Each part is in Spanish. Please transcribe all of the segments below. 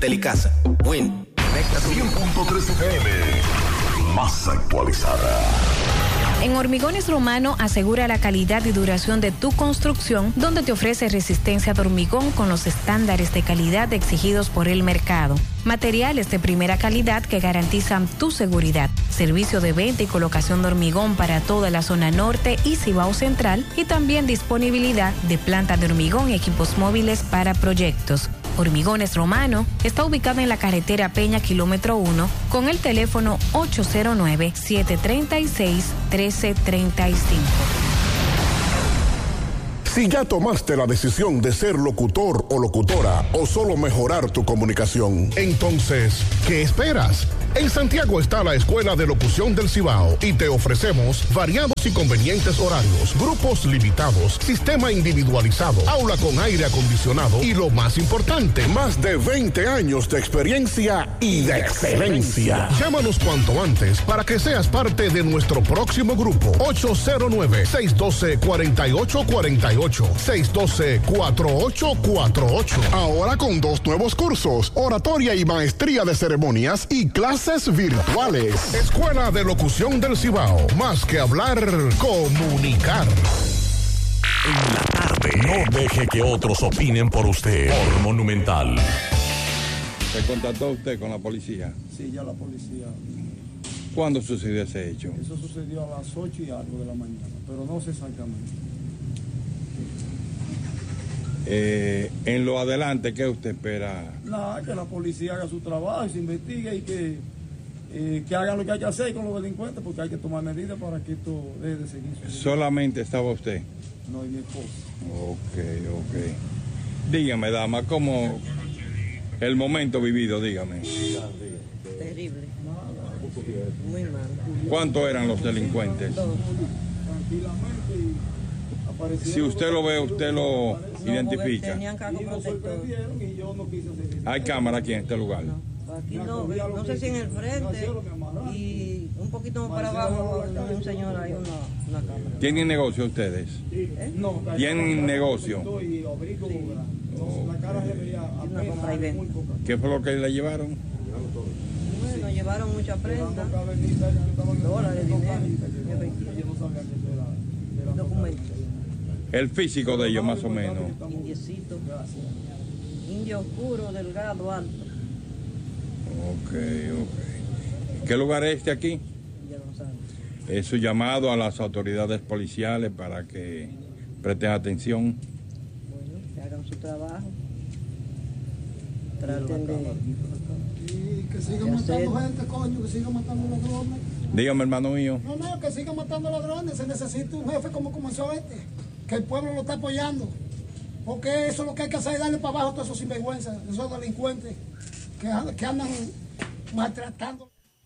Telecasa, Win, Conecta tu 100.3 FM, más actualizada. En Hormigones Romano asegura la calidad y duración de tu construcción, donde te ofrece resistencia de hormigón con los estándares de calidad exigidos por el mercado. Materiales de primera calidad que garantizan tu seguridad. Servicio de venta y colocación de hormigón para toda la zona norte y Cibao Central, y también disponibilidad de planta de hormigón y equipos móviles para proyectos. Hormigones Romano está ubicado en la carretera Peña, kilómetro 1, con el teléfono 809-736-1335. Si ya tomaste la decisión de ser locutor o locutora o solo mejorar tu comunicación, entonces, ¿qué esperas? En Santiago está la Escuela de Locución del Cibao y te ofrecemos variados y convenientes horarios, grupos limitados, sistema individualizado, aula con aire acondicionado y lo más importante, más de 20 años de experiencia y de excelencia. Llámanos cuanto antes para que seas parte de nuestro próximo grupo. 809-612-4848, 612-4848. Ahora con 2 nuevos cursos, oratoria y maestría de ceremonias y clases virtuales. Escuela de Locución del Cibao. Más que hablar, comunicar. En la tarde. No deje que otros opinen por usted. Por Monumental. ¿Se contactó usted con la policía? Sí, ya la policía. ¿Cuándo sucedió ese hecho? Eso sucedió a las 8 y algo de la mañana, pero no sé exactamente. En lo adelante, ¿qué usted espera? Nada, que la policía haga su trabajo y se investigue y que hagan lo que hay que hacer con los delincuentes, porque hay que tomar medidas para que esto deje de seguir. ¿Solamente estaba usted? No, y mi esposa. Ok. Dígame, dama, ¿cómo el momento vivido? Dígame. Terrible. Muy mal. ¿Cuántos eran los delincuentes? Tranquilamente y aparecieron. Si usted lo ve, usted lo identifica. Tenían casco protector. Y yo no quise seguir. ¿Hay cámara aquí en este lugar? Aquí no sé si en el frente y un poquito más para abajo de un señor hay una cámara. ¿Tienen negocio ustedes? No, ¿Tienen negocio? Sí. La cara se veía apenas muy poca. ¿Qué fue lo que le llevaron? Bueno, llevaron mucha prenda, dólares, dinero, documentos. El físico de ellos, más o menos. Indiecito, indio oscuro, delgado, alto. Ok. ¿Qué lugar es este aquí? Es su llamado a las autoridades policiales para que presten atención. Bueno, que hagan su trabajo. Traten de... Y que sigan matando gente, coño, que sigan matando ladrones. Dígame, hermano mío. No, que sigan matando ladrones. Se necesita un jefe como comenzó que el pueblo lo está apoyando. Porque eso es lo que hay que hacer, darle para abajo a todos esos sinvergüenzas, esos delincuentes que andan maltratando.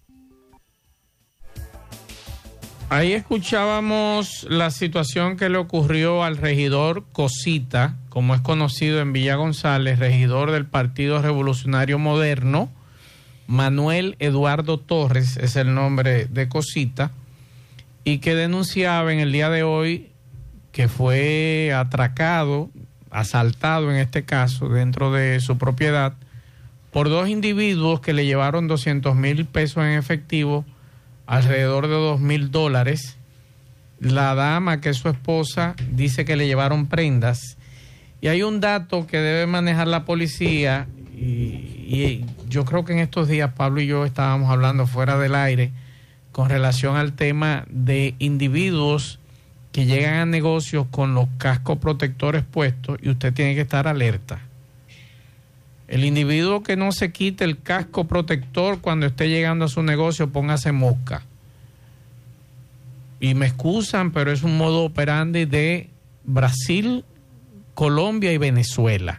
Ahí escuchábamos la situación que le ocurrió al regidor Cosita, como es conocido en Villa González, regidor del Partido Revolucionario Moderno. Manuel Eduardo Torres es el nombre de Cosita, y que denunciaba en el día de hoy que fue asaltado en este caso, dentro de su propiedad, por 2 individuos que le llevaron 200,000 pesos en efectivo, alrededor de $2,000. La dama, que es su esposa, dice que le llevaron prendas. Y hay un dato que debe manejar la policía, y yo creo que en estos días Pablo y yo estábamos hablando fuera del aire con relación al tema de individuos que llegan a negocios con los cascos protectores puestos, y usted tiene que estar alerta. El individuo que no se quite el casco protector cuando esté llegando a su negocio, póngase mosca. Y me excusan, pero es un modo operandi de Brasil, Colombia y Venezuela.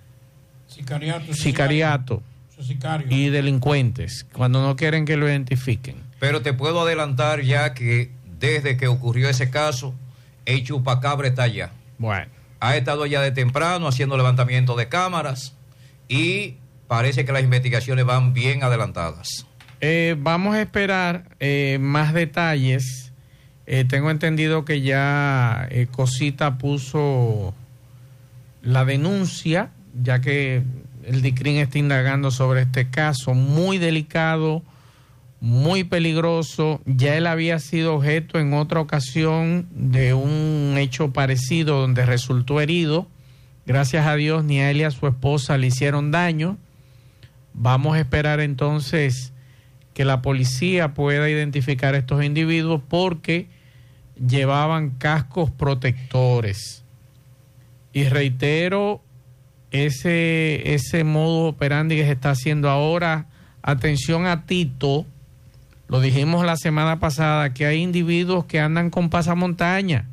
Sicariato y delincuentes, cuando no quieren que lo identifiquen. Pero te puedo adelantar ya que desde que ocurrió ese caso, el chupacabra está allá. Bueno. Ha estado ya de temprano haciendo levantamiento de cámaras y parece que las investigaciones van bien adelantadas. Vamos a esperar más detalles. Tengo entendido que ya Cosita puso la denuncia, ya que el DICRIN está indagando sobre este caso muy delicado, muy peligroso. Ya él había sido objeto en otra ocasión de un hecho parecido donde resultó herido. Gracias a Dios ni a él ni a su esposa le hicieron daño. Vamos a esperar entonces que la policía pueda identificar a estos individuos porque llevaban cascos protectores. Y reitero, ese modo operandi que se está haciendo ahora, atención a Tito, lo dijimos la semana pasada, que hay individuos que andan con pasamontaña.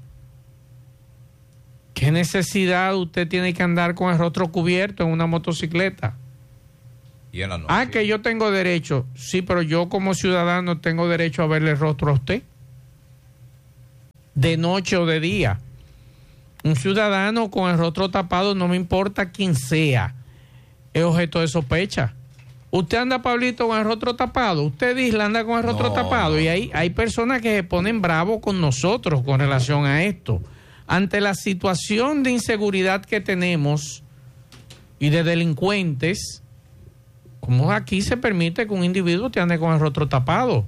¿Qué necesidad usted tiene que andar con el rostro cubierto en una motocicleta? Y en la noche. Ah, que yo tengo derecho. Sí, pero yo como ciudadano tengo derecho a verle el rostro a usted. De noche o de día. Un ciudadano con el rostro tapado, no me importa quién sea, es objeto de sospecha. Usted anda, Pablito, con el rostro tapado. Usted, Isla, anda con el rostro tapado. Y hay personas que se ponen bravos con nosotros con relación a esto. Ante la situación de inseguridad que tenemos y de delincuentes, ¿cómo aquí se permite que un individuo te ande con el rostro tapado?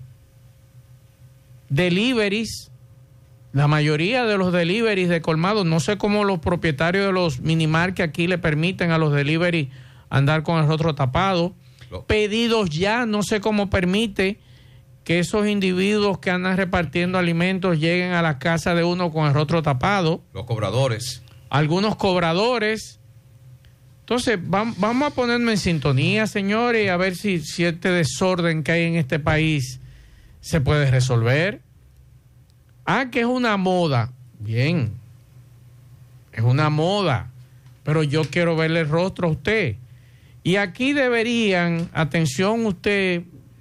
Deliveries, la mayoría de los deliveries de colmados, no sé cómo los propietarios de los minimar que aquí le permiten a los deliveries andar con el rostro tapado. Pedidos ya, no sé cómo permite que esos individuos que andan repartiendo alimentos lleguen a la casa de uno con el rostro tapado. Los cobradores. Algunos cobradores. Entonces, vamos a ponernos en sintonía, señores, a ver si este desorden que hay en este país se puede resolver. Ah, que es una moda. Bien, es una moda, pero yo quiero verle el rostro a usted. Y aquí deberían, atención usted,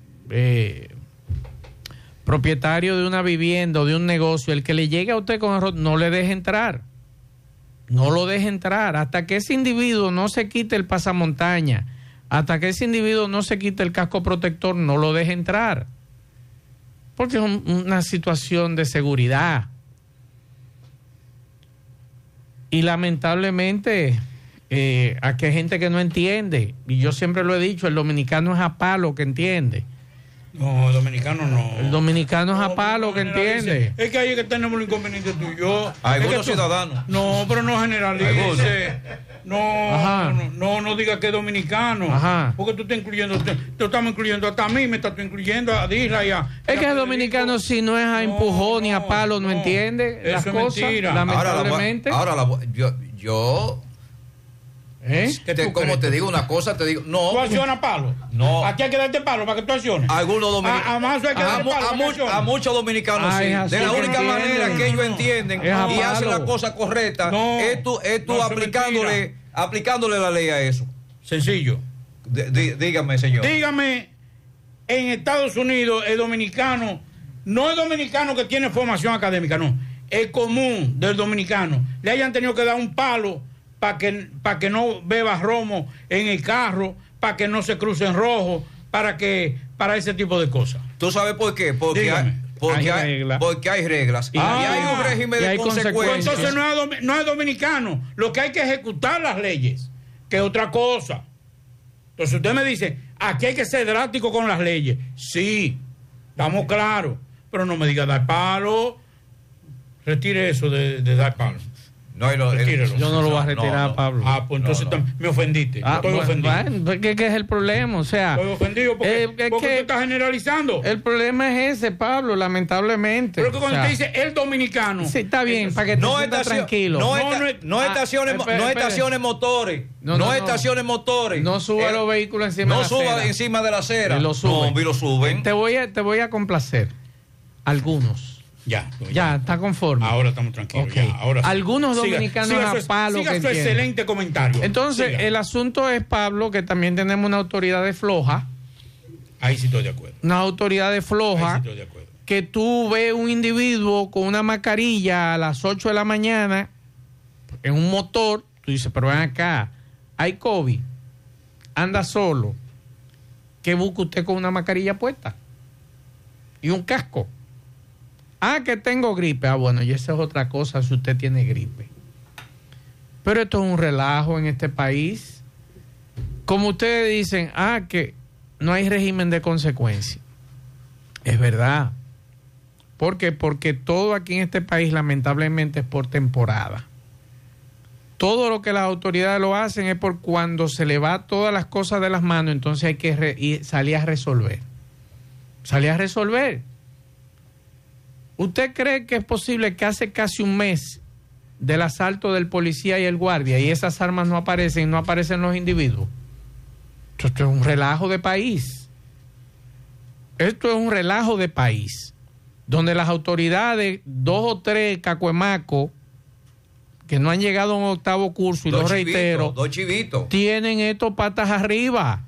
propietario de una vivienda o de un negocio, el que le llegue a usted con el rostro, no le deje entrar. No lo deje entrar hasta que ese individuo no se quite el pasamontaña, hasta que ese individuo no se quite el casco protector, no lo deje entrar. Porque es una situación de seguridad. Y lamentablemente, aquí hay gente que no entiende. Y yo siempre lo he dicho, el dominicano es a palo que entiende. No, el dominicano no. El dominicano es a palo que entiende. Es que ahí es que tenemos el inconveniente tú y yo. Algunos ciudadanos. No, pero no generalice. No diga que es dominicano. Ajá. Porque tú estás incluyendo, tú estás incluyendo hasta a mí, me estás incluyendo a Disla y a... Es que el dominicano si no es a empujón ni a palo, no entiende las cosas, mentira. lamentablemente. Yo como te digo una cosa, te digo, no. ¿Tú accionas palo? No. Aquí hay que darte palo para que tú acciones. Algunos dominicanos. A muchos dominicanos sí. De la única manera que ellos entienden y hacen la cosa correcta es tú aplicándole la ley a eso. Sencillo. Dígame, señor. Dígame, en Estados Unidos el dominicano, no el dominicano que tiene formación académica, no. El común del dominicano le hayan tenido que dar un palo para que no beba romo en el carro, para que no se cruce en rojo, para ese tipo de cosas. ¿Tú sabes por qué? Porque hay reglas. Y hay un régimen de consecuencias. Entonces no es dominicano. Lo que hay que ejecutar las leyes, que es otra cosa. Entonces usted me dice, aquí hay que ser drástico con las leyes. Sí, estamos claros. Pero no me diga dar palo. Retire eso de dar palo. Yo no lo voy a retirar, Pablo. Pues entonces me ofendiste. Estoy ofendido. Bueno, ¿qué es el problema? O sea, estoy ofendido porque tú estás generalizando. El problema es ese, Pablo, lamentablemente. Pero que cuando te dice el dominicano. Sí, está bien, para que te sientas tranquilo. No estaciones motores. No estaciones motores. No suba los vehículos encima de la acera. No suba encima de la acera. Lo suben. Te voy a complacer. Algunos. Ya, está conforme. Ahora estamos tranquilos. Okay. Ahora sí. Algunos dominicanos a palo siga que su excelente comentario. Entonces, el asunto es, Pablo, que también tenemos una autoridad floja. Ahí sí estoy de acuerdo. Una autoridad floja. Ahí sí estoy de acuerdo. Que tú ves un individuo con una mascarilla a las 8 de la mañana en un motor, tú dices, pero ven acá, hay COVID, anda solo. ¿Qué busca usted con una mascarilla puesta? Y un casco. Ah, que tengo gripe. Ah, bueno, y esa es otra cosa si usted tiene gripe. Pero esto es un relajo en este país. Como ustedes dicen, que no hay régimen de consecuencia. Es verdad. ¿Por qué? Porque todo aquí en este país lamentablemente es por temporada. Todo lo que las autoridades lo hacen es por cuando se le va todas las cosas de las manos, entonces hay que salir a resolver. Salir a resolver. ¿Usted cree que es posible que hace casi un mes del asalto del policía y el guardia y esas armas no aparecen los individuos? Esto es un relajo de país. Esto es un relajo de país, donde las autoridades, 2 o 3 cacuemacos, que no han llegado a un 8º curso, y lo reitero, tienen esto patas arriba,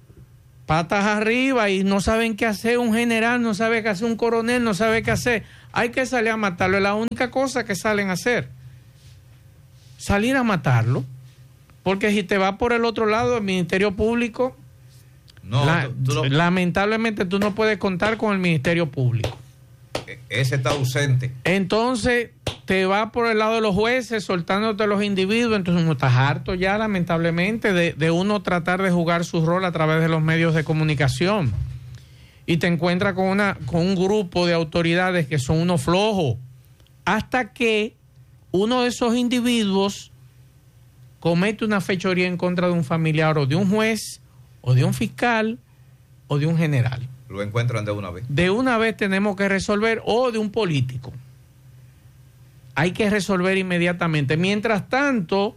y no saben qué hacer. Un general no sabe qué hacer, un coronel no sabe qué hacer. Hay que salir a matarlo, es la única cosa que salen a hacer. Salir a matarlo, porque si te vas por el otro lado, el Ministerio Público, lamentablemente tú no puedes contar con el Ministerio Público. Ese está ausente. Entonces te vas por el lado de los jueces soltándote los individuos, entonces uno está harto ya lamentablemente de uno tratar de jugar su rol a través de los medios de comunicación, y te encuentras con un grupo de autoridades que son unos flojos, hasta que uno de esos individuos comete una fechoría en contra de un familiar o de un juez o de un fiscal o de un general. Lo encuentran de una vez. De una vez tenemos que resolver, o de un político. Hay que resolver inmediatamente. Mientras tanto,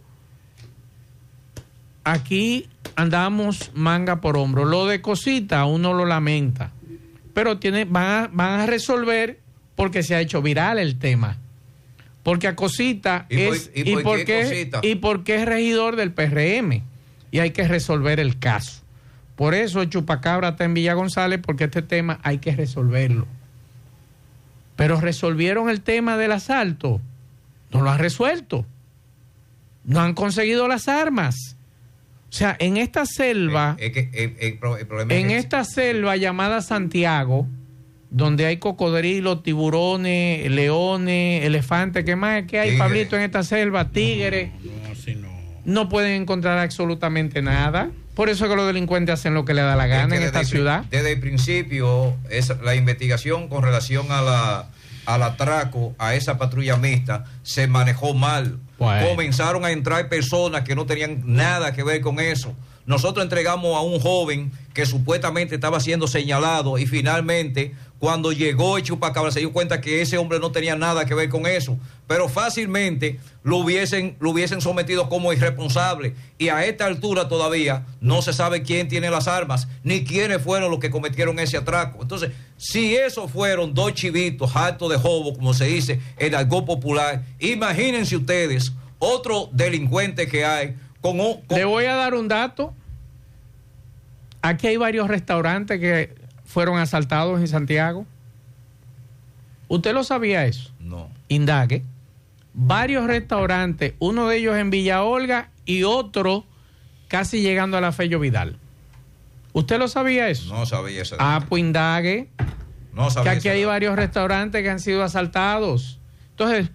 aquí andamos manga por hombro. Lo de Cosita uno lo lamenta, pero van a resolver porque se ha hecho viral el tema. Porque a Cosita porque es regidor del PRM y hay que resolver el caso. Por eso el chupacabra está en Villa González, porque este tema hay que resolverlo. Pero resolvieron el tema del asalto, no lo han resuelto, no han conseguido las armas. O sea, en esta selva, esta selva llamada Santiago, donde hay cocodrilos, tiburones, leones, elefantes, ¿qué más? ¿Qué hay, tigre, Pablito, en esta selva? Tigres. No pueden encontrar absolutamente nada. Por eso es que los delincuentes hacen lo que les da la gana en esta ciudad. Desde el principio, la investigación con relación al atraco a esa patrulla mixta se manejó mal. Bueno. Comenzaron a entrar personas que no tenían nada que ver con eso. Nosotros entregamos a un joven que supuestamente estaba siendo señalado, y finalmente, cuando llegó el chupacabra, se dio cuenta que ese hombre no tenía nada que ver con eso. Pero fácilmente lo hubiesen sometido como irresponsable. Y a esta altura todavía no se sabe quién tiene las armas, ni quiénes fueron los que cometieron ese atraco. Entonces, si esos fueron 2 chivitos hartos de jobo, como se dice en algo popular, imagínense ustedes otro delincuente que hay. Le voy a dar un dato. Aquí hay varios restaurantes que fueron asaltados en Santiago. ¿Usted lo sabía eso? No. Indague. Varios restaurantes, uno de ellos en Villa Olga y otro casi llegando a la Fello Vidal. ¿Usted lo sabía eso? No sabía eso. Pues indague. No sabía. Que aquí hay varios restaurantes que han sido asaltados. Entonces,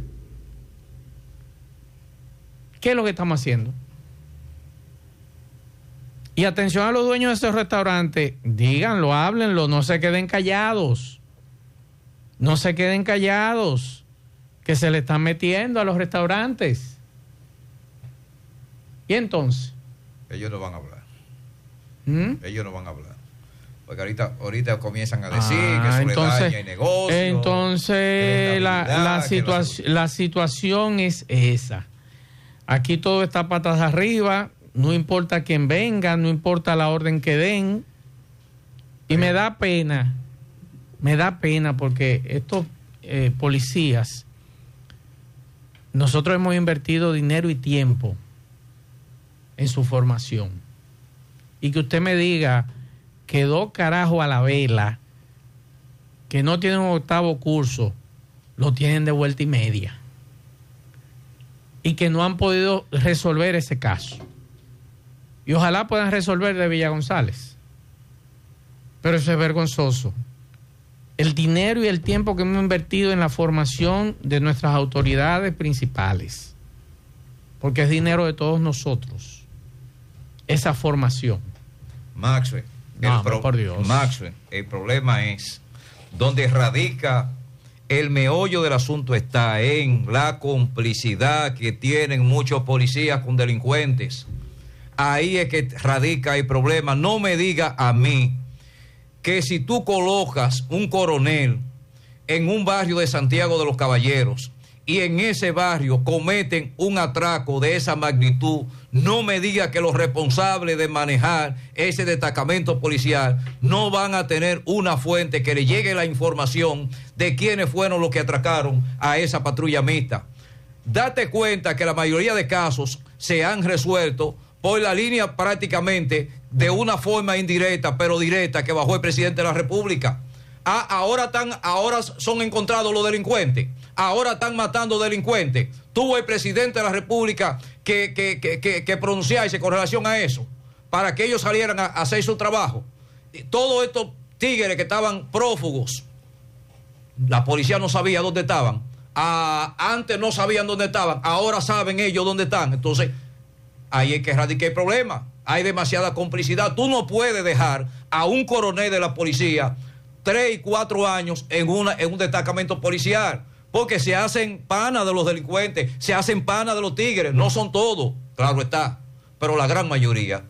¿qué es lo que estamos haciendo? Y atención a los dueños de esos restaurantes, díganlo, háblenlo, no se queden callados. No se queden callados, que se le están metiendo a los restaurantes. ¿Y entonces? Ellos no van a hablar. Ellos no van a hablar. Porque ahorita comienzan a decir que eso le daña el negocio. Entonces, la situación es esa. Aquí todo está patas arriba, no importa quién venga, no importa la orden que den. Y me da pena porque estos policías, nosotros hemos invertido dinero y tiempo en su formación. Y que usted me diga que 2 carajos a la vela, que no tienen un 8º curso, lo tienen de vuelta y media. Y que no han podido resolver ese caso. Y ojalá puedan resolver de Villa González. Pero eso es vergonzoso. El dinero y el tiempo que hemos invertido en la formación de nuestras autoridades principales. Porque es dinero de todos nosotros. esa formación. Maxwell, por Dios. Maxwell, el problema es donde radica el meollo del asunto, está en la complicidad que tienen muchos policías con delincuentes. Ahí es que radica el problema. No me diga a mí que si tú colocas un coronel en un barrio de Santiago de los Caballeros y en ese barrio cometen un atraco de esa magnitud, no me diga que los responsables de manejar ese destacamento policial no van a tener una fuente que le llegue la información de quiénes fueron los que atracaron a esa patrulla mixta. Date cuenta que la mayoría de casos se han resuelto por la línea prácticamente de una forma indirecta, pero directa, que bajó el presidente de la República. Ahora son encontrados los delincuentes, ahora están matando delincuentes. Tuvo el presidente de la República que pronunciarse con relación a eso, para que ellos salieran a hacer su trabajo. Todos estos tigres que estaban prófugos, la policía no sabía dónde estaban. Antes no sabían dónde estaban, ahora saben ellos dónde están. Entonces, ahí es que radica el problema. Hay demasiada complicidad. Tú no puedes dejar a un coronel de la policía 3 y 4 años en un destacamento policial, porque se hacen panas de los delincuentes, se hacen panas de los tigres. No son todos, claro está, pero la gran mayoría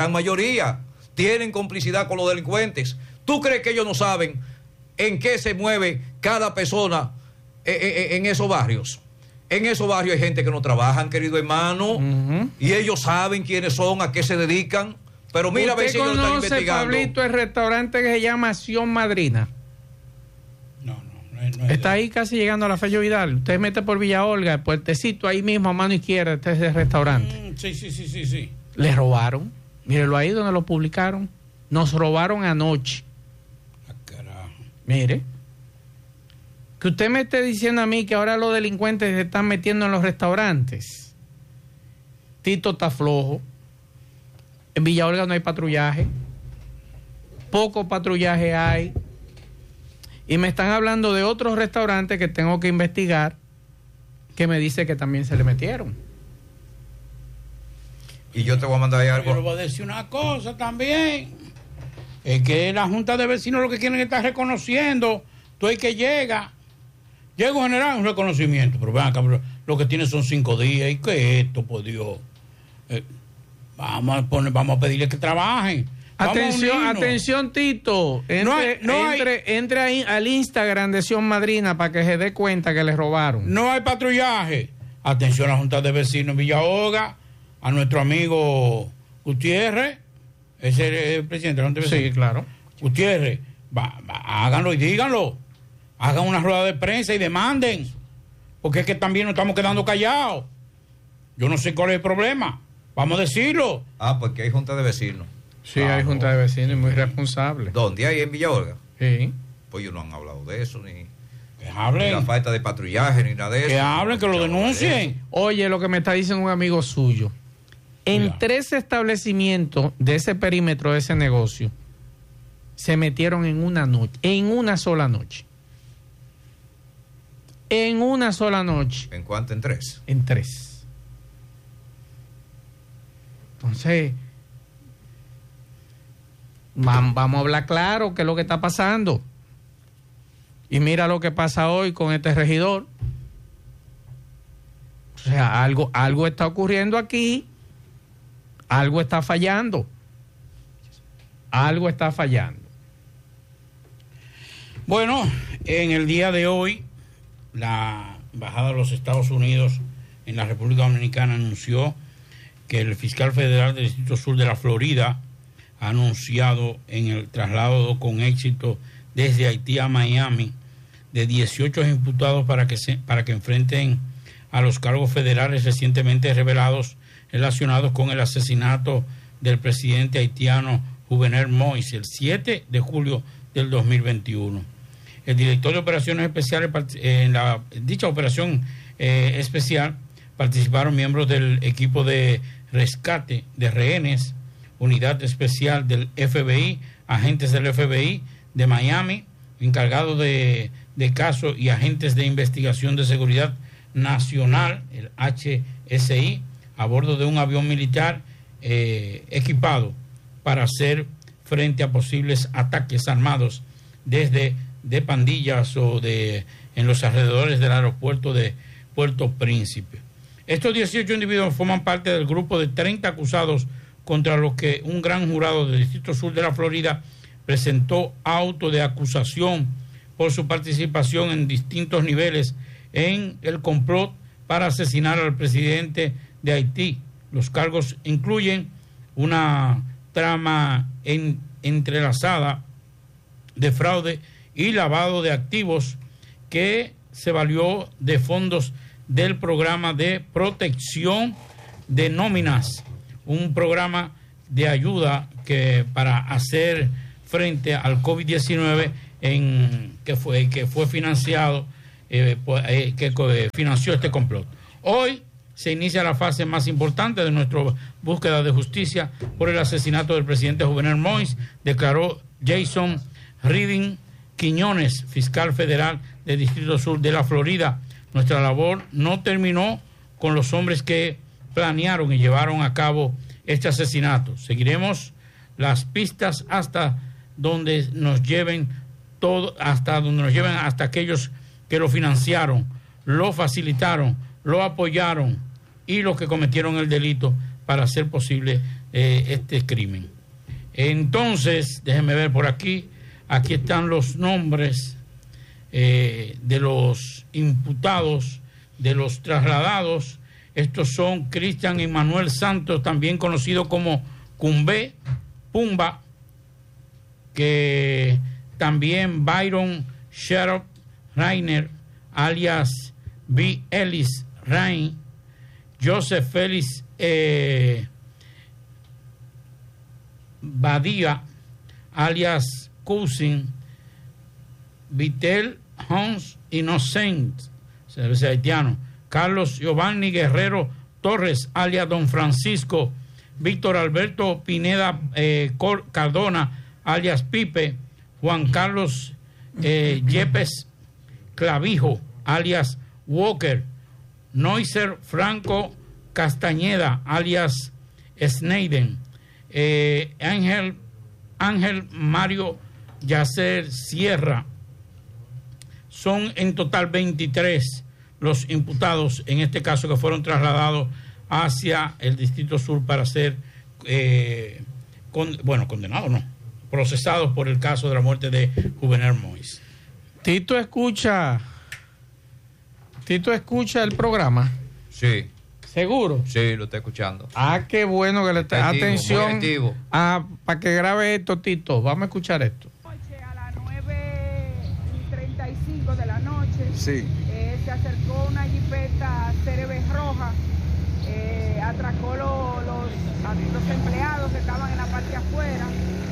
tienen complicidad con los delincuentes. ¿Tú crees que ellos no saben en qué se mueve cada persona en esos barrios? En esos barrios hay gente que no trabajan, querido hermano, y ellos saben quiénes son, a qué se dedican. Pero mira, a ver si ellos están investigando. Pablito, el restaurante que se llama Sion Madrina. No está ahí casi llegando a la Fello Vidal. Usted mete por Villa Olga, el puertecito ahí mismo a mano izquierda, este es el restaurante. Sí. Le robaron. Mírelo ahí donde lo publicaron. Nos robaron anoche. Carajo. Mire. Que usted me esté diciendo a mí que ahora los delincuentes se están metiendo en los restaurantes. Tito está flojo. En Villa Olga no hay patrullaje. Poco patrullaje hay. Y me están hablando de otros restaurantes que tengo que investigar, que me dice que también se le metieron. Y yo te voy a mandar ahí algo. Yo le voy a decir una cosa también. Es que la Junta de Vecinos lo que quieren es estar reconociendo. Tú el que llega un general, un reconocimiento. Pero vean acá, lo que tiene son 5 días. ¿Y qué es esto, por Dios? Vamos a pedirle que trabajen. Atención, Tito. Entre ahí al Instagram de Sion Madrina para que se dé cuenta que le robaron. No hay patrullaje. Atención a la Junta de Vecinos en Villa Olga, a nuestro amigo Gutiérrez, ese es el presidente de la Junta de Vecinos. Sí, claro. Gutiérrez, háganlo y díganlo. Hagan una rueda de prensa y demanden. Porque es que también nos estamos quedando callados. Yo no sé cuál es el problema. Vamos a decirlo. Porque hay Junta de Vecinos. Sí, hay Junta de Vecinos y muy responsable. ¿Dónde? ¿Ahí en Villa Olga? Sí. Pues ellos no han hablado de eso, ni hablen. Ni la falta de patrullaje, ni nada de eso. Que hablen, que lo denuncien. Oye, lo que me está diciendo un amigo suyo. En 3 establecimientos de ese perímetro de ese negocio se metieron en una sola noche. En una sola noche. ¿En cuánto? ¿En 3? En 3. Entonces, vamos a hablar claro qué es lo que está pasando. Y mira lo que pasa hoy con este regidor. O sea, algo está ocurriendo aquí. Algo está fallando. Algo está fallando. Bueno, en el día de hoy, la Embajada de los Estados Unidos en la República Dominicana anunció que el fiscal federal del Distrito Sur de la Florida ha anunciado en el traslado con éxito desde Haití a Miami de 18 imputados para que enfrenten a los cargos federales recientemente revelados relacionados con el asesinato del presidente haitiano Juvenel Moïse el 7 de julio del 2021. El director de operaciones especiales en dicha operación especial participaron miembros del equipo de rescate de rehenes, unidad especial del FBI, agentes del FBI de Miami, encargados de caso y agentes de investigación de seguridad nacional, el HSI, a bordo de un avión militar equipado para hacer frente a posibles ataques armados desde de pandillas o en los alrededores del aeropuerto de Puerto Príncipe. Estos 18 individuos forman parte del grupo de 30 acusados contra los que un gran jurado del Distrito Sur de la Florida presentó auto de acusación por su participación en distintos niveles en el complot para asesinar al presidente de Haití. Los cargos incluyen una trama entrelazada de fraude y lavado de activos que se valió de fondos del programa de protección de nóminas, un programa de ayuda que para hacer frente al COVID-19 que fue financiado, que financió este complot. Hoy se inicia la fase más importante de nuestra búsqueda de justicia por el asesinato del presidente Jovenel Moïse, declaró Jason Redding Quiñones, fiscal federal del Distrito Sur de la Florida. Nuestra labor no terminó con los hombres que planearon y llevaron a cabo este asesinato. Seguiremos las pistas hasta donde nos lleven hasta aquellos que lo financiaron, lo facilitaron, lo apoyaron y los que cometieron el delito para hacer posible este crimen. Entonces, déjenme ver por aquí. Aquí están los nombres de los imputados, de los trasladados. Estos son Cristian Emmanuel Santos, también conocido como Pumba, que también Byron Sherrod Rainer, alias B. Ellis Rain, Joseph Félix Badía, alias Cousin, Vitel Hans Innocent, servicio haitiano, Carlos Giovanni Guerrero Torres, alias Don Francisco, Víctor Alberto Pineda Cardona, alias Pipe, Juan Carlos Yepes Clavijo, alias Walker, Noiser Franco Castañeda, alias Sneiden, Ángel Mario Yacer Sierra. Son en total 23 los imputados en este caso que fueron trasladados hacia el Distrito Sur para ser condenados, no, procesados por el caso de la muerte de Jovenel Moïse. Tito escucha el programa. Sí. ¿Seguro? Sí, lo está escuchando. Qué bueno que le está. Atención. Para que grabe esto, Tito. Vamos a escuchar esto. A las 9:35 de la noche. Sí. Se acercó una jipeta Cerebe roja. Atracó los empleados que estaban en la parte afuera.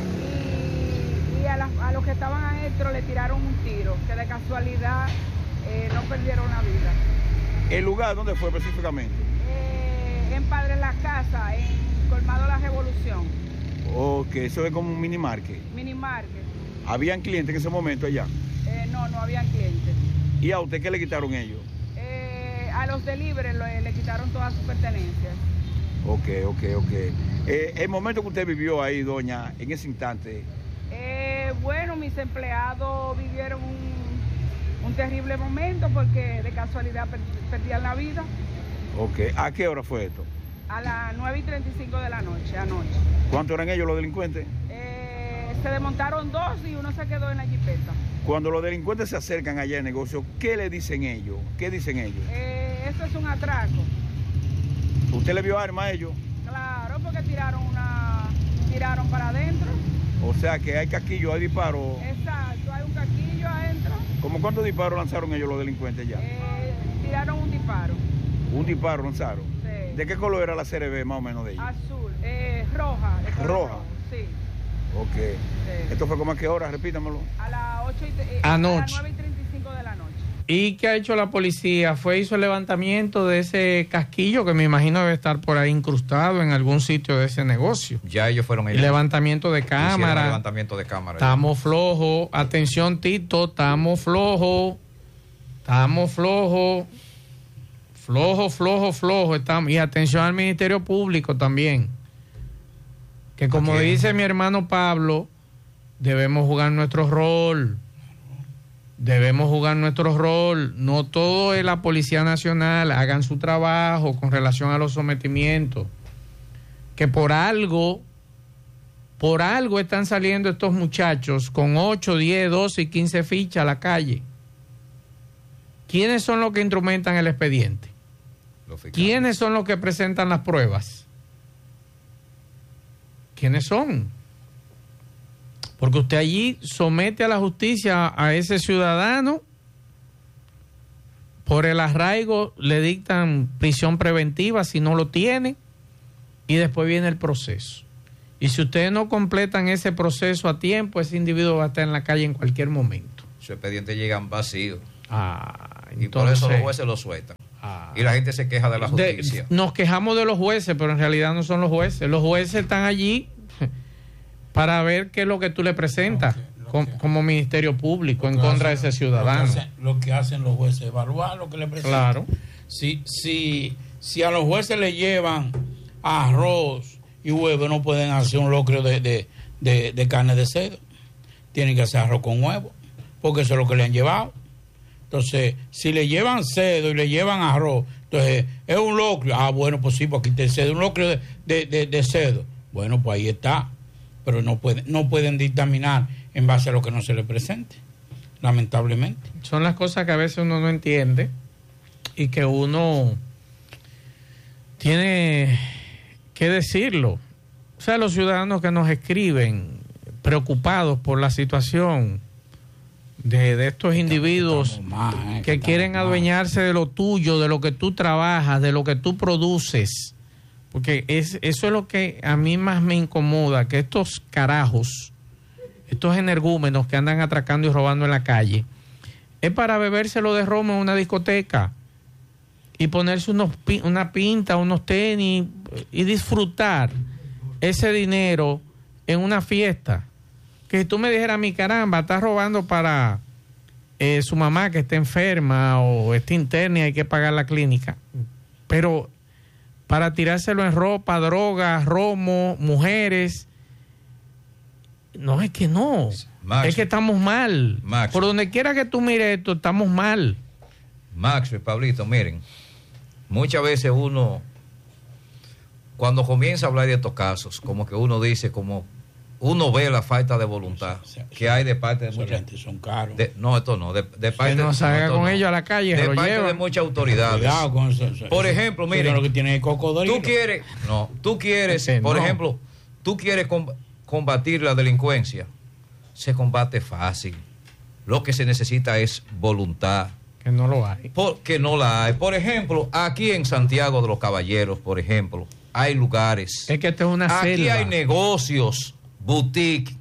Y a los que estaban adentro le tiraron un tiro. Que de casualidad no perdieron la vida. ¿El lugar dónde fue específicamente? En Padre La Casa, en Colmado La Revolución. Ok, eso es como un mini market. Mini market. ¿Habían clientes en ese momento allá? No habían clientes. ¿Y a usted qué le quitaron ellos? A los delivery le quitaron todas sus pertenencias. Ok. El momento que usted vivió ahí, doña, en ese instante. Bueno, mis empleados vivieron un terrible momento porque de casualidad perdían la vida. Ok, ¿a qué hora fue esto? A las 9:35 de la noche, anoche. ¿Cuántos eran ellos los delincuentes? Se desmontaron dos y uno se quedó en la jipeta. Cuando los delincuentes se acercan allá al negocio, ¿qué le dicen ellos? ¿Qué dicen ellos? Eso es un atraco. ¿Usted le vio arma a ellos? Claro, porque tiraron para adentro. O sea que hay casquillo, hay disparos. Exacto, hay un casquillo adentro. ¿Cómo cuántos disparos lanzaron ellos los delincuentes ya? Tiraron un disparo. ¿Un disparo lanzaron? Sí. ¿De qué color era la CRB más o menos de ellos? Azul, roja. ¿Roja? Sí. Ok. Sí. ¿Esto fue como a qué hora? Repítamelo. A las 9:35 de la noche. ¿Y qué ha hecho la policía? Hizo el levantamiento de ese casquillo que me imagino debe estar por ahí incrustado en algún sitio de ese negocio. Ya ellos fueron ahí. Levantamiento de cámara. Levantamiento de cámara. Estamos flojos. Atención, Tito, estamos flojos. Flojo estamos. Y atención al Ministerio Público también. Que como dice mi hermano Pablo, debemos jugar nuestro rol. Debemos jugar nuestro rol. No todo es la Policía Nacional. Hagan su trabajo con relación a los sometimientos. Que por algo están saliendo estos muchachos con 8, 10, 12 y 15 fichas a la calle. ¿Quiénes son los que instrumentan el expediente? ¿Quiénes son los que presentan las pruebas? ¿Quiénes son? Porque usted allí somete a la justicia a ese ciudadano, por el arraigo le dictan prisión preventiva si no lo tiene, y después viene el proceso. Y si ustedes no completan ese proceso a tiempo, ese individuo va a estar en la calle en cualquier momento. Su expediente llegan vacíos. Y por eso los jueces lo sueltan. Y la gente se queja de la justicia. Nos quejamos de los jueces, pero en realidad no son los jueces. Los jueces están allí para ver qué es lo que tú le presentas como Ministerio Público en contra de ese ciudadano. Lo que hacen los jueces, evaluar lo que le presentan. Claro. Si a los jueces le llevan arroz y huevo, no pueden hacer un locrio de carne de cerdo. Tienen que hacer arroz con huevo, porque eso es lo que le han llevado. Entonces, si le llevan cerdo y le llevan arroz, entonces es un locrio. Bueno, pues sí, porque aquí te cerdo, un locrio de cerdo. Bueno, pues ahí está. Pero no pueden dictaminar en base a lo que no se le presente, lamentablemente. Son las cosas que a veces uno no entiende y que uno tiene que decirlo. O sea, los ciudadanos que nos escriben preocupados por la situación de estos individuos que quieren adueñarse de lo tuyo, de lo que tú trabajas, de lo que tú produces. Porque eso es lo que a mí más me incomoda, que estos carajos, estos energúmenos que andan atracando y robando en la calle, es para bebérselo de romo en una discoteca y ponerse una pinta, unos tenis y disfrutar ese dinero en una fiesta. Que si tú me dijeras, mi caramba, estás robando para su mamá que está enferma o está interna y hay que pagar la clínica. Pero para tirárselo en ropa, drogas, romo, mujeres. No, es que no. Max, es que estamos mal. Max, por donde quiera que tú mires esto, estamos mal. Max y Pablito, miren, muchas veces uno, cuando comienza a hablar de estos casos, como que uno dice, como uno ve la falta de voluntad que hay de parte de mucha gente. Son caros. No, esto no. De parte no salga con ellos a la calle. De parte de muchas autoridades. Cuidado con eso. Por ejemplo, miren. Lo que tiene cocodrilo. Tú quieres, por ejemplo, tú quieres combatir la delincuencia. Se combate fácil. Lo que se necesita es voluntad. Que no lo hay. Que no la hay. Por ejemplo, aquí en Santiago de los Caballeros, por ejemplo, hay lugares. Es que esto es una selva. Aquí hay negocios, boutique,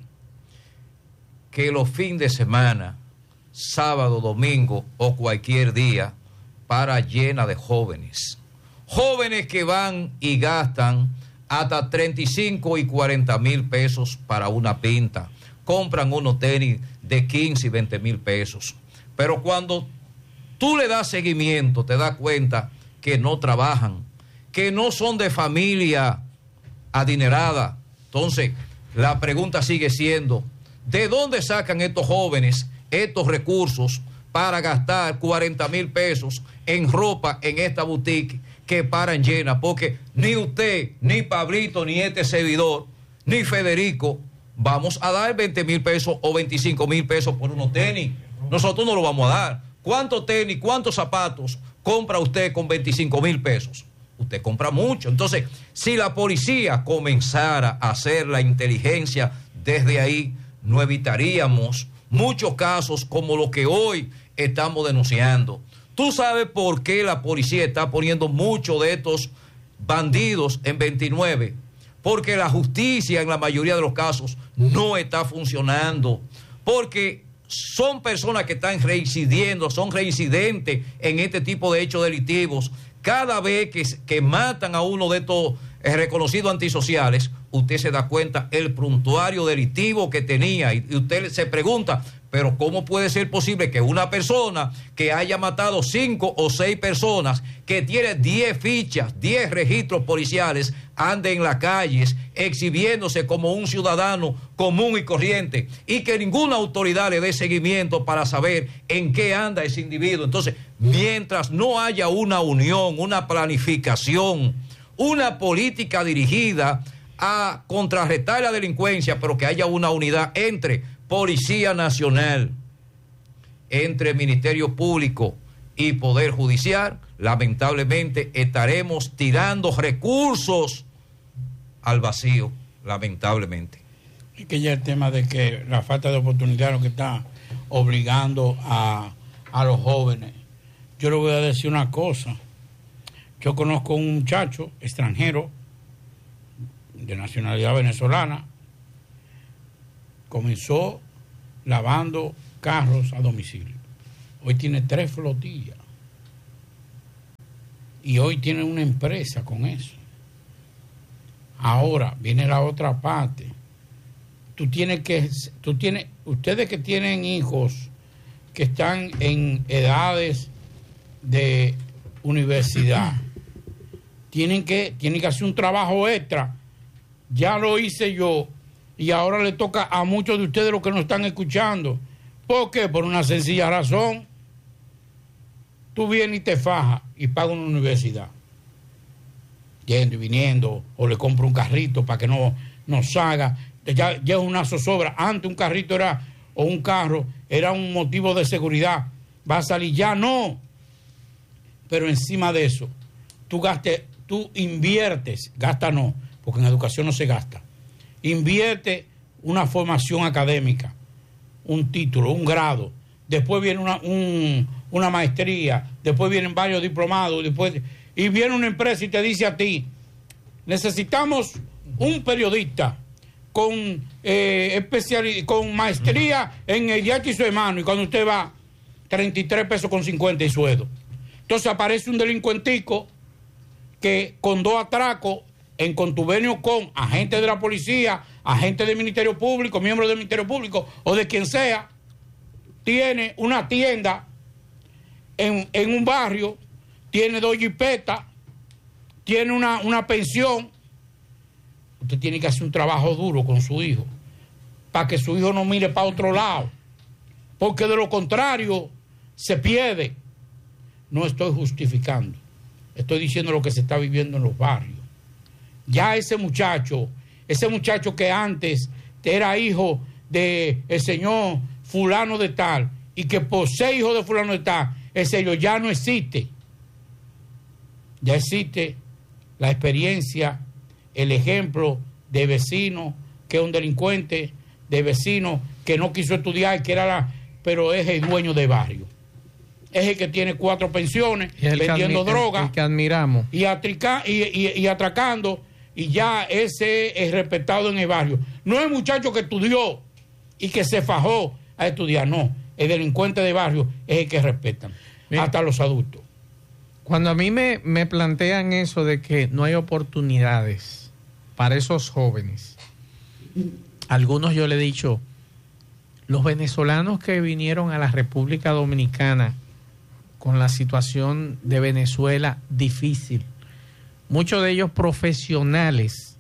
que los fines de semana, sábado, domingo o cualquier día, para llena de jóvenes. Jóvenes que van y gastan hasta 35 y 40 mil pesos para una pinta. Compran unos tenis de 15 y 20 mil pesos. Pero cuando tú le das seguimiento, te das cuenta que no trabajan, que no son de familia adinerada. Entonces, la pregunta sigue siendo, ¿de dónde sacan estos jóvenes estos recursos para gastar 40 mil pesos en ropa en esta boutique que paran llena? Porque ni usted, ni Pablito, ni este servidor, ni Federico, vamos a dar 20 mil pesos o 25 mil pesos por unos tenis. Nosotros no lo vamos a dar. ¿Cuántos tenis, cuántos zapatos compra usted con 25 mil pesos? Usted compra mucho. Entonces, si la policía comenzara a hacer la inteligencia desde ahí, no evitaríamos muchos casos como los que hoy estamos denunciando. ¿Tú sabes por qué la policía está poniendo muchos de estos bandidos en 29? Porque la justicia en la mayoría de los casos no está funcionando. Porque son personas que están reincidiendo, son reincidentes en este tipo de hechos delictivos. Cada vez que matan a uno de estos reconocidos antisociales, usted se da cuenta el prontuario delictivo que tenía y usted se pregunta, pero ¿cómo puede ser posible que una persona que haya matado 5 o 6 personas, que tiene 10 fichas, 10 registros policiales, ande en las calles exhibiéndose como un ciudadano común y corriente y que ninguna autoridad le dé seguimiento para saber en qué anda ese individuo. Entonces, mientras no haya una unión, una planificación, una política dirigida a contrarrestar la delincuencia, pero que haya una unidad entre Policía Nacional, entre Ministerio Público y Poder Judicial, lamentablemente estaremos tirando recursos al vacío, lamentablemente. Es que ya el tema de que la falta de oportunidad es lo que está obligando a los jóvenes. Yo le voy a decir una cosa. Yo conozco un muchacho extranjero de nacionalidad venezolana, comenzó lavando carros a domicilio. Hoy tiene 3 flotillas. Y hoy tiene una empresa con eso. Ahora viene la otra parte. Ustedes que tienen hijos que están en edades de universidad, tienen que hacer un trabajo extra. Ya lo hice yo y ahora le toca a muchos de ustedes los que nos están escuchando. ¿Por qué? Por una sencilla razón. Tú vienes y te fajas y pagas una universidad. Yendo y viniendo, o le compro un carrito para que no salga. Ya es una zozobra. Antes un carrito o un carro era un motivo de seguridad. Va a salir ya, no. Pero encima de eso, tú inviertes, gasta no, porque en educación no se gasta. Invierte una formación académica, un título, un grado. Después viene una maestría, después vienen varios diplomados, y viene una empresa y te dice a ti, necesitamos un periodista con maestría en el y su hermano, y cuando usted va, 33 pesos con 50 y sueldo. Entonces aparece un delincuentico que con 2 atracos en contubernio con agentes de la policía, agentes del Ministerio Público, miembros del Ministerio Público o de quien sea, tiene una tienda en un barrio, tiene 2 jipetas, tiene una pensión. Usted tiene que hacer un trabajo duro con su hijo para que su hijo no mire para otro lado, porque de lo contrario se pierde. No estoy justificando, estoy diciendo lo que se está viviendo en los barrios. Ya ese muchacho que antes era hijo del señor fulano de tal y que posee hijo de fulano de tal, ese ya no existe. Ya existe la experiencia, el ejemplo de vecino que es un delincuente, de vecino que no quiso estudiar, pero es el dueño de barrio. Es el que tiene 4 pensiones, vendiendo droga. El que admiramos. Y atracando, y ya ese es respetado en el barrio. No es el muchacho que estudió y que se fajó a estudiar, no. El delincuente de barrio es el que respetan, hasta los adultos. Cuando a mí me plantean eso de que no hay oportunidades para esos jóvenes, algunos yo le he dicho, los venezolanos que vinieron a la República Dominicana con la situación de Venezuela difícil, muchos de ellos profesionales,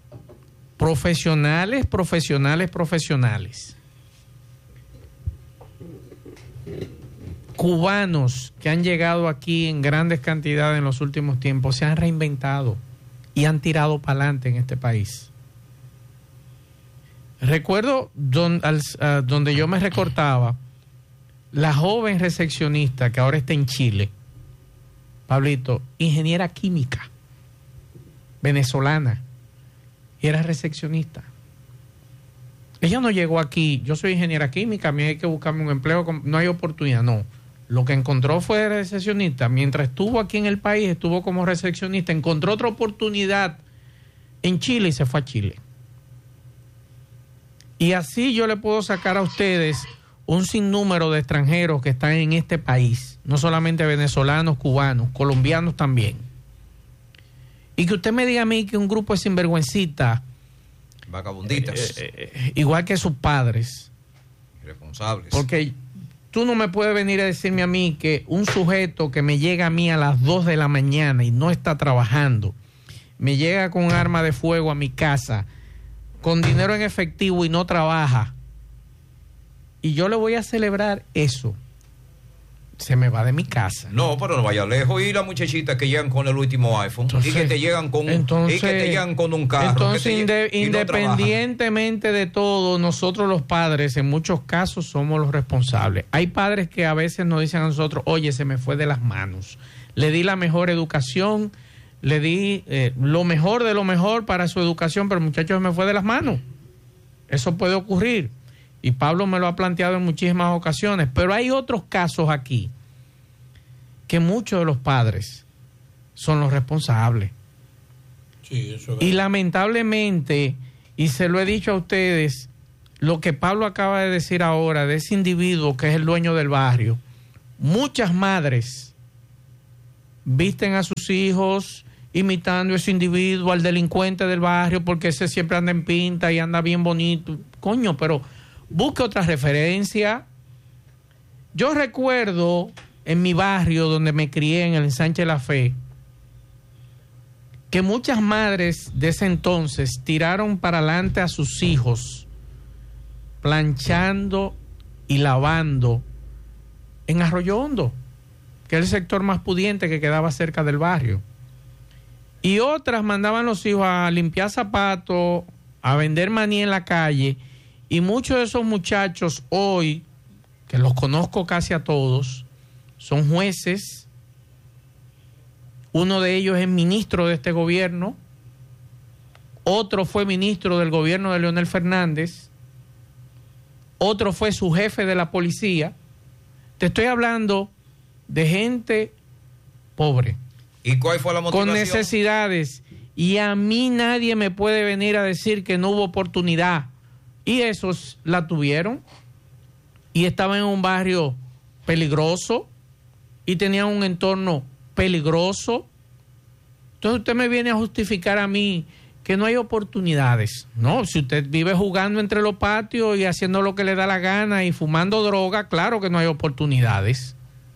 cubanos que han llegado aquí en grandes cantidades en los últimos tiempos, se han reinventado y han tirado para adelante en este país. Recuerdo donde yo me recortaba, la joven recepcionista que ahora está en Chile, Pablito, ingeniera química, venezolana, y era recepcionista. Ella no llegó aquí, yo soy ingeniera química, a mí hay que buscarme un empleo, no hay oportunidad, no. Lo que encontró fue recepcionista. Mientras estuvo aquí en el país, estuvo como recepcionista, encontró otra oportunidad en Chile y se fue a Chile. Y así yo le puedo sacar a ustedes un sinnúmero de extranjeros que están en este país, no solamente venezolanos, cubanos, colombianos también. Y que usted me diga a mí que un grupo de sinvergüencitas, vagabunditas, igual que sus padres, irresponsables, porque tú no me puedes venir a decirme a mí que un sujeto que me llega a mí a las 2 de la mañana y no está trabajando, me llega con un arma de fuego a mi casa, con dinero en efectivo y no trabaja, y yo le voy a celebrar eso, se me va de mi casa. No, pero no vaya lejos. Y las muchachitas que llegan con el último iPhone, entonces, y que te llegan con un carro. Entonces, independientemente de todo, nosotros los padres en muchos casos somos los responsables. Hay padres que a veces nos dicen a nosotros, oye, se me fue de las manos. Le di la mejor educación, le di lo mejor de lo mejor para su educación, pero el muchacho se me fue de las manos. Eso puede ocurrir. Y Pablo me lo ha planteado en muchísimas ocasiones. Pero hay otros casos aquí que muchos de los padres son los responsables. Sí, eso es. Y lamentablemente, y se lo he dicho a ustedes, lo que Pablo acaba de decir ahora de ese individuo que es el dueño del barrio, muchas madres visten a sus hijos imitando a ese individuo, al delincuente del barrio, porque ese siempre anda en pinta y anda bien bonito. Coño, pero busque otra referencia. Yo recuerdo en mi barrio donde me crié, en el Ensanche La Fe, que muchas madres de ese entonces tiraron para adelante a sus hijos planchando y lavando en Arroyo Hondo, que es el sector más pudiente que quedaba cerca del barrio. Y otras mandaban los hijos a limpiar zapatos, a vender maní en la calle. Y muchos de esos muchachos hoy, que los conozco casi a todos, son jueces. Uno de ellos es ministro de este gobierno. Otro fue ministro del gobierno de Leonel Fernández. Otro fue su jefe de la policía. Te estoy hablando de gente pobre. ¿Y cuál fue la motivación? Con necesidades. Y a mí nadie me puede venir a decir que no hubo oportunidad. Y esos la tuvieron y estaban en un barrio peligroso y tenían un entorno peligroso. Entonces usted me viene a justificar a mí que no hay oportunidades. No, si usted vive jugando entre los patios y haciendo lo que le da la gana y fumando droga, claro que no hay oportunidades.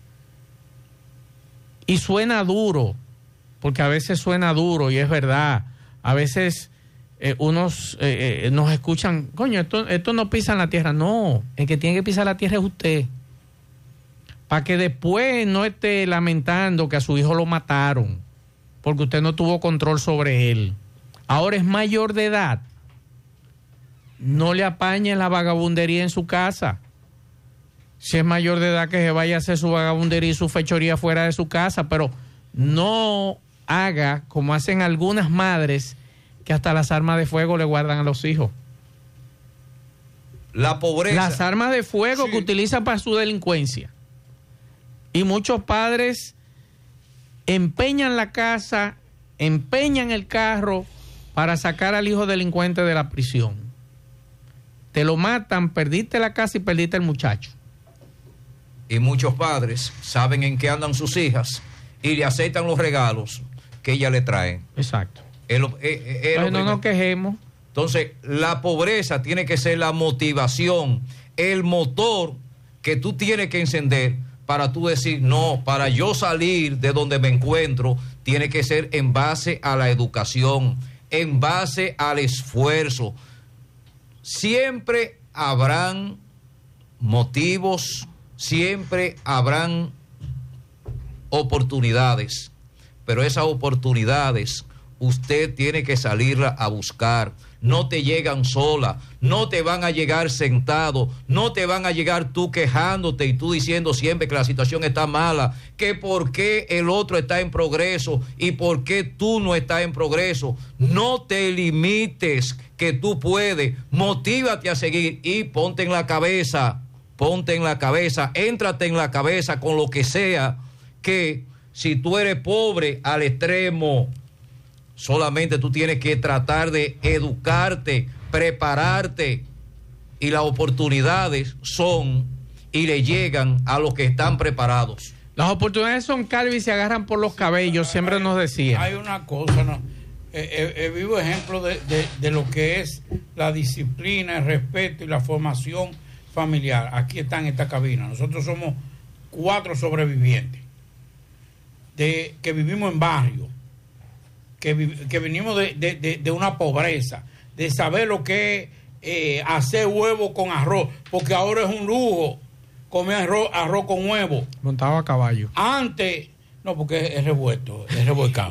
Y suena duro, porque a veces suena duro y es verdad. A veces unos nos escuchan, coño, esto no pisa en la tierra. No, el que tiene que pisar la tierra es usted. Para que después no esté lamentando que a su hijo lo mataron, porque usted no tuvo control sobre él. Ahora es mayor de edad. No le apañen la vagabundería en su casa. Si es mayor de edad, que se vaya a hacer su vagabundería y su fechoría fuera de su casa, pero no haga como hacen algunas madres, que hasta las armas de fuego le guardan a los hijos. La pobreza. Las armas de fuego que utilizan para su delincuencia. Y muchos padres empeñan la casa, empeñan el carro para sacar al hijo delincuente de la prisión. Te lo matan, perdiste la casa y perdiste el muchacho. Y muchos padres saben en qué andan sus hijas y le aceptan los regalos que ellas le traen. Exacto. No nos quejemos. Entonces, la pobreza tiene que ser la motivación, el motor que tú tienes que encender para tú decir, no, para yo salir de donde me encuentro, tiene que ser en base a la educación, en base al esfuerzo. Siempre habrán motivos, siempre habrán oportunidades, pero esas oportunidades usted tiene que salirla a buscar. No te llegan sola, no te van a llegar sentado, no te van a llegar tú quejándote y tú diciendo siempre que la situación está mala, que por qué el otro está en progreso y por qué tú no estás en progreso. No te limites, que tú puedes, motívate a seguir y ponte en la cabeza, éntrate en la cabeza con lo que sea, que si tú eres pobre al extremo, solamente tú tienes que tratar de educarte, prepararte, y las oportunidades son y le llegan a los que están preparados. Las oportunidades son calvas y se agarran por los cabellos, siempre nos decían. Hay una cosa, ¿no? Vivo ejemplo de lo que es la disciplina, el respeto y la formación familiar. Aquí está en esta cabina. Nosotros somos 4 sobrevivientes que vivimos en barrio, que venimos de una pobreza, de saber lo que es hacer huevo con arroz, porque ahora es un lujo comer arroz con huevo. Montado a caballo. Antes, no, porque es revuelto, es revolcado.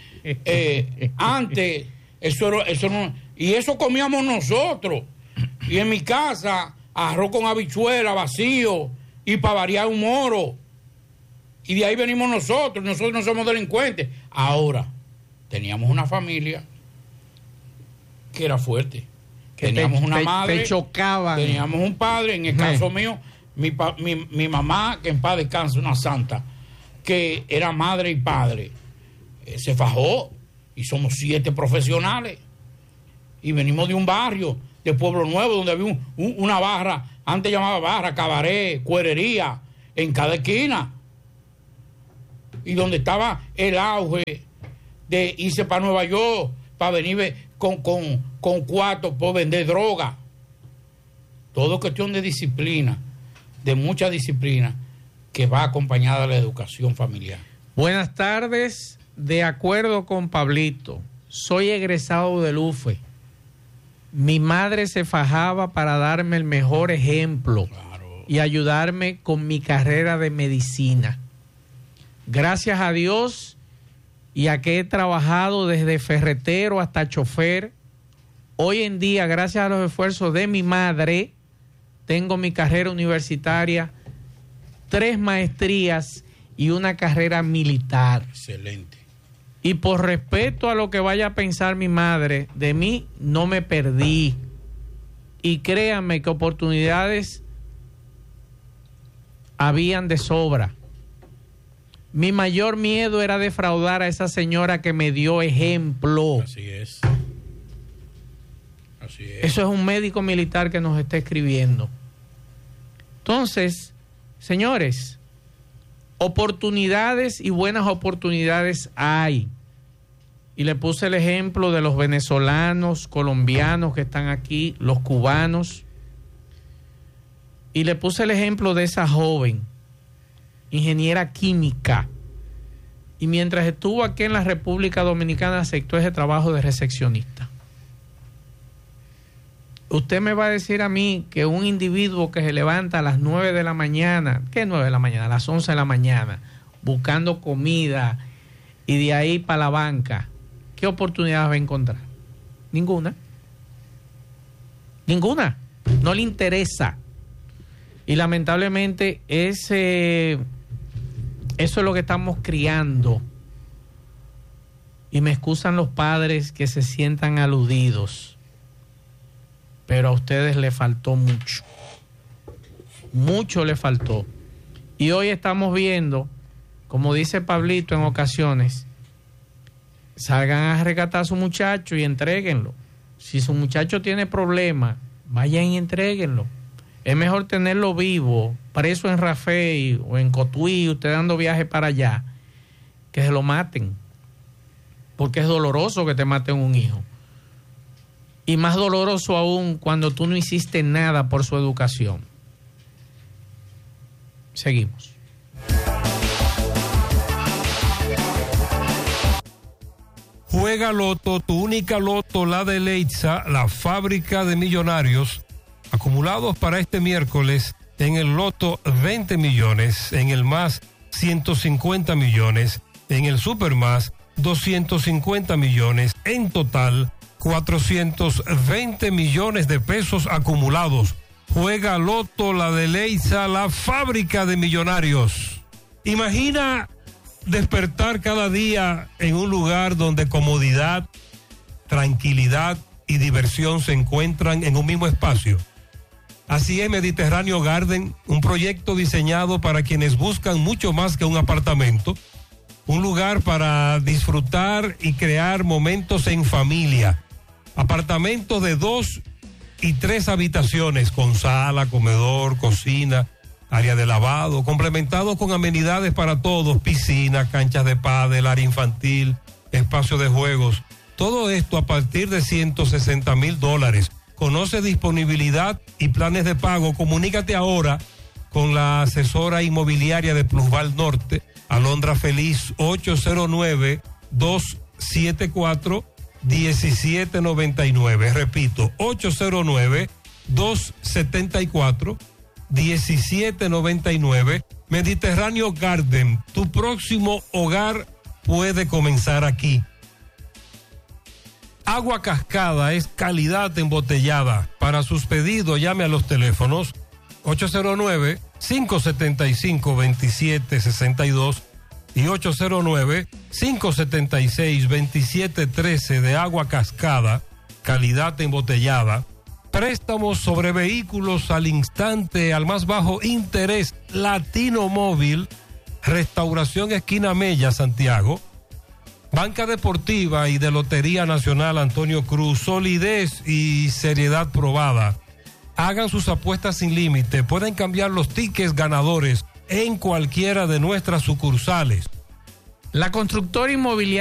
Antes, eso no, y eso comíamos nosotros. Y en mi casa, arroz con habichuela, vacío, y para variar un moro. Y de ahí venimos nosotros no somos delincuentes. Ahora, teníamos una familia que era fuerte. Teníamos una madre. Te chocaban. Teníamos un padre, en el caso mío, mi mamá, que en paz descanse, una santa, que era madre y padre, se fajó, y somos 7 profesionales. Y venimos de un barrio, de Pueblo Nuevo, donde había una barra, antes llamaba barra, cabaret, cuerería, en cada esquina. Y donde estaba el auge de irse para Nueva York, para venir con cuartos por vender droga. Todo cuestión de disciplina, de mucha disciplina, que va acompañada de la educación familiar. Buenas tardes, de acuerdo con Pablito, soy egresado del UFE. Mi madre se fajaba para darme el mejor ejemplo, claro, y ayudarme con mi carrera de medicina. Gracias a Dios y a que he trabajado desde ferretero hasta chofer, hoy en día, gracias a los esfuerzos de mi madre, tengo mi carrera universitaria, 3 maestrías y una carrera militar. Excelente. Y por respeto a lo que vaya a pensar mi madre, de mí no me perdí. Y créanme que oportunidades habían de sobra. Mi mayor miedo era defraudar a esa señora que me dio ejemplo. Así es. Así es. Eso es un médico militar que nos está escribiendo. Entonces, señores, oportunidades y buenas oportunidades hay. Y le puse el ejemplo de los venezolanos, colombianos que están aquí, los cubanos. Y le puse el ejemplo de esa joven, ingeniera química. Y mientras estuvo aquí en la República Dominicana, aceptó ese trabajo de recepcionista. Usted me va a decir a mí que un individuo que se levanta a las 9 de la mañana, ¿qué 9 de la mañana? A las 11 de la mañana, buscando comida y de ahí para la banca, ¿qué oportunidades va a encontrar? Ninguna. Ninguna. No le interesa. Y lamentablemente eso es lo que estamos criando. Y me excusan los padres que se sientan aludidos. Pero a ustedes le faltó mucho. Mucho le faltó. Y hoy estamos viendo, como dice Pablito en ocasiones, salgan a rescatar a su muchacho y entréguenlo. Si su muchacho tiene problemas, vayan y entréguenlo. Es mejor tenerlo vivo, preso en Rafey o en Cotuí, usted dando viaje para allá, que se lo maten. Porque es doloroso que te maten un hijo. Y más doloroso aún cuando tú no hiciste nada por su educación. Seguimos. Juega Loto, tu única Loto, la de Leitza, la fábrica de millonarios, acumulados para este miércoles en el Loto 20 millones, en el Más 150 millones, en el Super Más 250 millones, en total 420 millones de pesos acumulados. Juega Loto, la de Leitza, la fábrica de millonarios. Imagina despertar cada día en un lugar donde comodidad, tranquilidad y diversión se encuentran en un mismo espacio. Así es Mediterráneo Garden, un proyecto diseñado para quienes buscan mucho más que un apartamento, un lugar para disfrutar y crear momentos en familia. Apartamentos de 2 y 3 habitaciones con sala, comedor, cocina, área de lavado, complementados con amenidades para todos, piscina, canchas de pádel, área infantil, espacio de juegos. Todo esto a partir de $160,000. Conoce disponibilidad y planes de pago. Comunícate ahora con la asesora inmobiliaria de Plusval Norte, Alondra Feliz, 809-2 809-274-1799. Repito, 809-274-1799. Mediterráneo Garden, tu próximo hogar puede comenzar aquí. Agua Cascada es calidad embotellada. Para sus pedidos, llame a los teléfonos 809-575-2762 y 809-576-2713 de Agua Cascada, calidad embotellada. Préstamos sobre vehículos al instante, al más bajo interés. Latino Móvil, Restauración Esquina Mella, Santiago. Banca Deportiva y de Lotería Nacional Antonio Cruz, solidez y seriedad probada. Hagan sus apuestas sin límite, pueden cambiar los tickets ganadores en cualquiera de nuestras sucursales. La constructora inmobiliaria